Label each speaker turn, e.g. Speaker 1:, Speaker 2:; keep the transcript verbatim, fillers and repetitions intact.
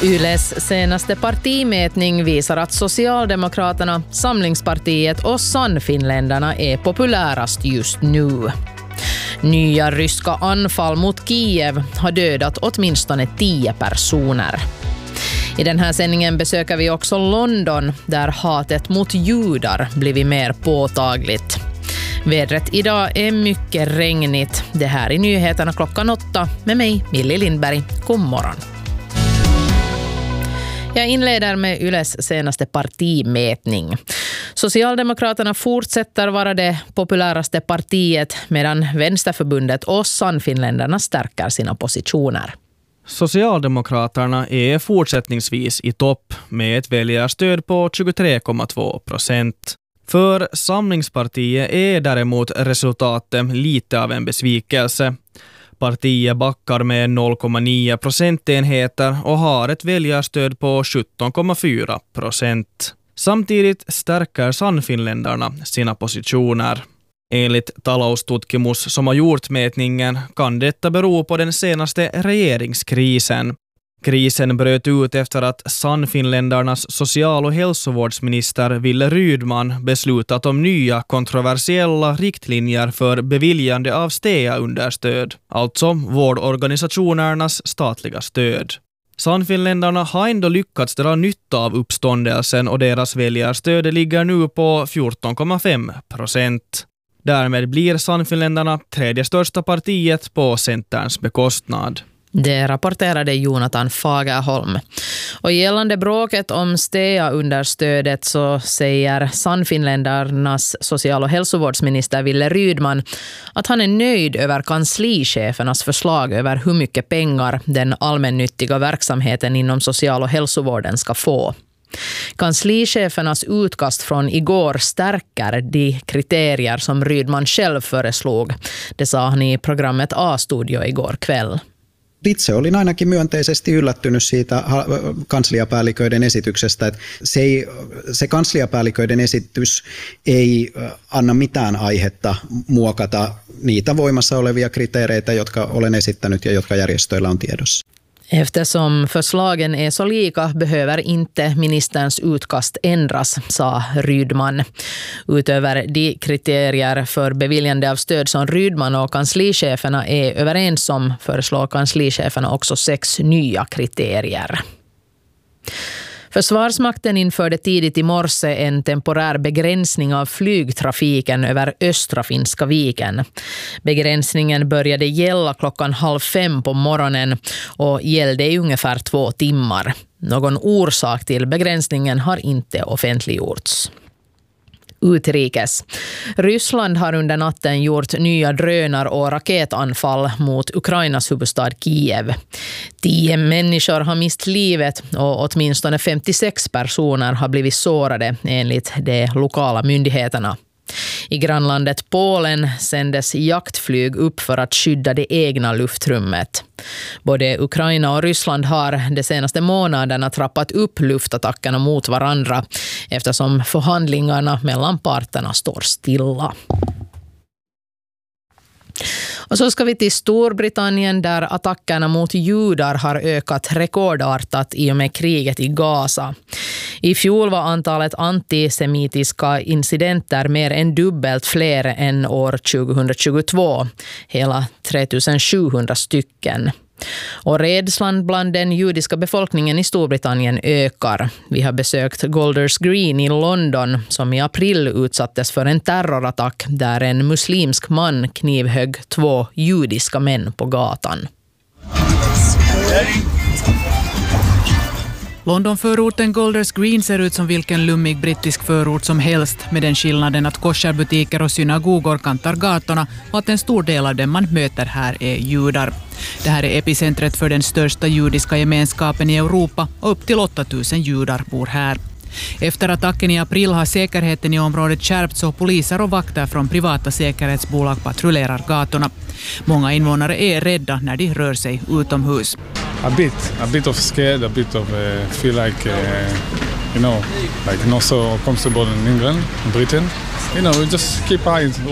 Speaker 1: Yles senaste partimätning visar att Socialdemokraterna, Samlingspartiet och Sannfinländarna är populärast just nu. Nya ryska anfall mot Kiev har dödat åtminstone tio personer. I den här sändningen besöker vi också London, där hatet mot judar blivit mer påtagligt. Vädret idag är mycket regnigt. Det här är nyheterna klockan åtta med mig, Millie Lindberg. God morgon. Jag inleder med Yles senaste partimätning. Socialdemokraterna fortsätter vara det populäraste partiet, medan Vänsterförbundet och Sannfinländarna stärker sina positioner.
Speaker 2: Socialdemokraterna är fortsättningsvis i topp med ett väljarstöd på tjugotre komma två procent. För Samlingspartiet är däremot resultatet lite av en besvikelse. Partiet backar med noll komma nio procentenheter och har ett väljarstöd på sjutton komma fyra procent. Samtidigt stärker Sannfinländarna sina positioner. Enligt Taloustutkimus som har gjort mätningen kan detta bero på den senaste regeringskrisen. Krisen bröt ut efter att Sannfinländarnas social- och hälsovårdsminister Ville Rydman beslutat om nya kontroversiella riktlinjer för beviljande av S T A-understöd, alltså vårdorganisationernas statliga stöd. Sannfinländarna har ändå lyckats dra nytta av uppståndelsen och deras väljarstöd ligger nu på fjorton komma fem procent. Därmed blir Sannfinländarna tredje största partiet på Centerns bekostnad.
Speaker 1: Det rapporterade Jonathan Fagerholm. Och gällande bråket om S T A-understödet så säger Sannfinländarnas social- och hälsovårdsminister Ville Rydman att han är nöjd över kanslichefernas förslag över hur mycket pengar den allmännyttiga verksamheten inom social- och hälsovården ska få. Kanslichefernas utkast från igår stärker de kriterier som Rydman själv föreslog. Det sa han i programmet A-studio igår kväll.
Speaker 3: Itse olin ainakin myönteisesti yllättynyt siitä kansliapäälliköiden esityksestä, että se, ei, se kansliapäälliköiden esitys ei anna mitään aihetta muokata niitä voimassa olevia kriteereitä, jotka olen esittänyt ja jotka järjestöillä on tiedossa.
Speaker 1: Eftersom förslagen är så lika behöver inte ministerns utkast ändras, sa Rydman. Utöver de kriterier för beviljande av stöd som Rydman och kanslicheferna är överens om föreslår kanslicheferna också sex nya kriterier. Försvarsmakten införde tidigt i morse en temporär begränsning av flygtrafiken över östra Finska viken. Begränsningen började gälla klockan halv fem på morgonen och gällde i ungefär två timmar. Någon orsak till begränsningen har inte offentliggjorts. Utrikes. Ryssland har under natten gjort nya drönar- och raketanfall mot Ukrainas huvudstad Kiev. Tio människor har mist livet och åtminstone femtiosex personer har blivit sårade enligt de lokala myndigheterna. I grannlandet Polen sändes jaktflyg upp för att skydda det egna luftrummet. Både Ukraina och Ryssland har de senaste månaderna trappat upp luftattackerna mot varandra eftersom förhandlingarna mellan parterna står stilla. Och så ska vi till Storbritannien där attackerna mot judar har ökat rekordartat i och med kriget i Gaza. I fjol var antalet antisemitiska incidenter mer än dubbelt fler än år tjugohundratjugotvå, hela tre tusen sjuhundra stycken. Och rädslan bland den judiska befolkningen i Storbritannien ökar. Vi har besökt Golders Green i London som i april utsattes för en terrorattack där en muslimsk man knivhögg två judiska män på gatan.
Speaker 4: Londonförorten Golders Green ser ut som vilken lummig brittisk förort som helst, med den skillnaden att kosharbutiker och synagogor kantar gatorna och att en stor del av dem man möter här är judar. Det här är epicentret för den största judiska gemenskapen i Europa och upp till åtta tusen judar bor här. Efter attacken i april har säkerheten i området skärpts och poliser och vakter från privata säkerhetsbolag patrullerar gatorna. Många invånare är rädda när de rör sig utomhus.
Speaker 5: A bit, a bit of scared, a bit of uh, feel like, uh, you know, like not so comfortable in England, Britain. You know, we just keep eyes